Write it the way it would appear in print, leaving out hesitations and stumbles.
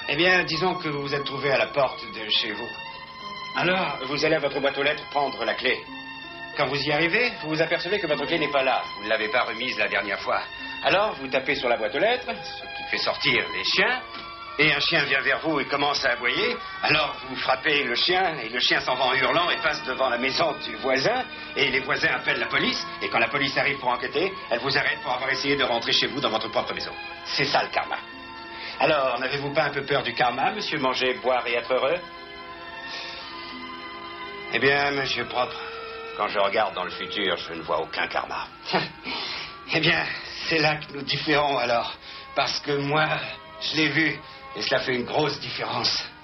Eh bien, disons que vous vous êtes trouvé à la porte de chez vous. Alors, vous allez à votre boîte aux lettres prendre la clé. Quand vous y arrivez, vous vous apercevez que votre clé n'est pas là. Vous ne l'avez pas remise la dernière fois. Alors, vous tapez sur la boîte aux lettres, ce qui fait sortir les chiens. Et un chien vient vers vous et commence à aboyer. Alors, vous frappez le chien, et le chien s'en va en hurlant et passe devant la maison du voisin. Et les voisins appellent la police. Et quand la police arrive pour enquêter, elle vous arrête pour avoir essayé de rentrer chez vous dans votre propre maison. C'est ça, le karma. Alors, n'avez-vous pas un peu peur du karma, monsieur Manger, boire et être heureux? Eh bien, monsieur Propre, quand je regarde dans le futur, je ne vois aucun karma. Eh bien, c'est là que nous différons alors. Parce que moi, je l'ai vu, et cela fait une grosse différence.